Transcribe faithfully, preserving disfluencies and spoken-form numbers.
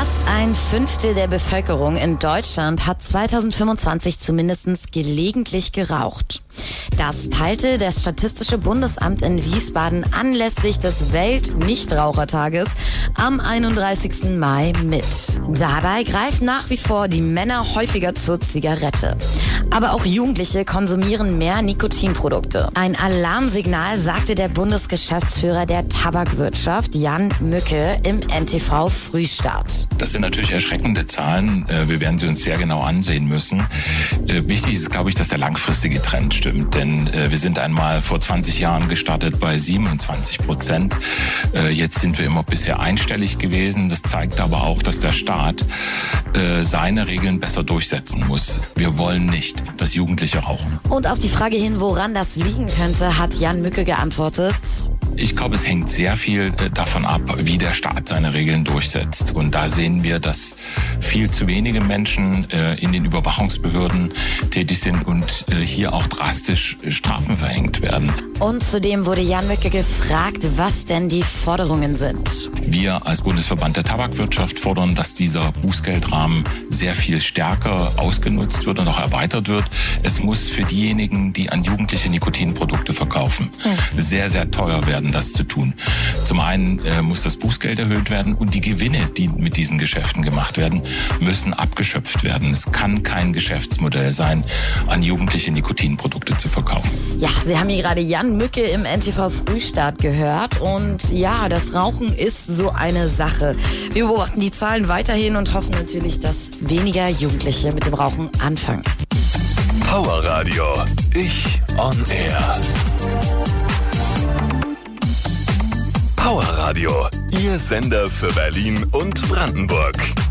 Fast ein Fünftel der Bevölkerung in Deutschland hat zweitausendfünfundzwanzig zumindest gelegentlich geraucht. Das teilte das Statistische Bundesamt in Wiesbaden anlässlich des Welt-Nichtrauchertages am einunddreißigsten Mai mit. Dabei greifen nach wie vor die Männer häufiger zur Zigarette. Aber auch Jugendliche konsumieren mehr Nikotinprodukte. Ein Alarmsignal, sagte der Bundesgeschäftsführer der Tabakwirtschaft Jan Mücke im N T V Frühstart. Das sind natürlich erschreckende Zahlen. Wir werden sie uns sehr genau ansehen müssen. Wichtig ist, glaube ich, dass der langfristige Trend stimmt. Denn wir sind einmal vor zwanzig Jahren gestartet bei siebenundzwanzig Prozent. Jetzt sind wir immer bisher einstellig gewesen. Das zeigt aber auch, dass der Staat seine Regeln besser durchsetzen muss. Wir wollen nicht, dass Jugendliche rauchen. Und auf die Frage hin, woran das liegen könnte, hat Jan Mücke geantwortet: Ich glaube, es hängt sehr viel davon ab, wie der Staat seine Regeln durchsetzt. Und da sehen wir, dass viel zu wenige Menschen in den Überwachungsbehörden tätig sind und hier auch drastisch Strafen verhängt werden. Und zudem wurde Jan Mücke gefragt, was denn die Forderungen sind. Wir als Bundesverband der Tabakwirtschaft fordern, dass dieser Bußgeldrahmen sehr viel stärker ausgenutzt wird und auch erweitert wird. Es muss für diejenigen, die an Jugendliche Nikotinprodukte verkaufen, hm. sehr, sehr teuer werden, das zu tun. Zum einen äh, muss das Bußgeld erhöht werden und die Gewinne, die mit diesen Geschäften gemacht werden, müssen abgeschöpft werden. Es kann kein Geschäftsmodell sein, an Jugendliche Nikotinprodukte zu verkaufen. Ja, Sie haben hier gerade Jan Mücke im N T V Frühstart gehört und ja, das Rauchen ist so eine Sache. Wir beobachten die Zahlen weiterhin und hoffen natürlich, dass weniger Jugendliche mit dem Rauchen anfangen. Power Radio, ich on air. Power Radio, Ihr Sender für Berlin und Brandenburg.